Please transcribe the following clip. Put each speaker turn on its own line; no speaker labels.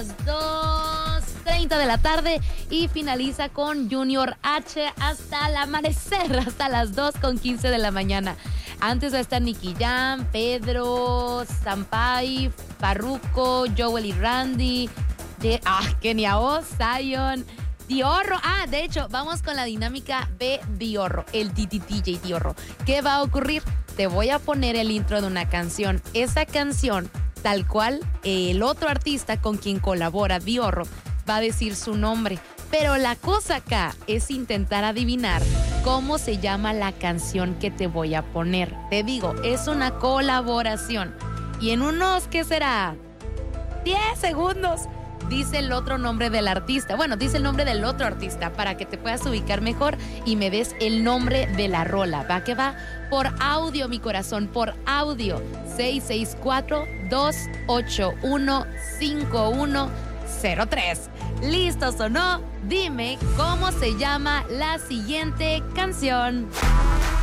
2:30 de la tarde y finaliza con Junior H hasta el amanecer, hasta las 2:15 de la mañana. Antes va a estar Nicky Jam, Pedro, Sampaio, Farruko, Joel y Randy, Kenia O, Zion, Diorro. De hecho, vamos con la dinámica de Diorro, el DJ Diorro. ¿Qué va a ocurrir? Te voy a poner el intro de una canción. Esa canción, tal cual, el otro artista con quien colabora Diorro va a decir su nombre. Pero la cosa acá es intentar adivinar cómo se llama la canción que te voy a poner. Te digo, es una colaboración. Y en unos, ¿qué será? 10 segundos. Dice el otro nombre del artista. Bueno, dice el nombre del otro artista para que te puedas ubicar mejor y me des el nombre de la rola. Va que va por audio, mi corazón, por audio. 664-281-5103. ¿Listos o no? Dime cómo se llama la siguiente canción.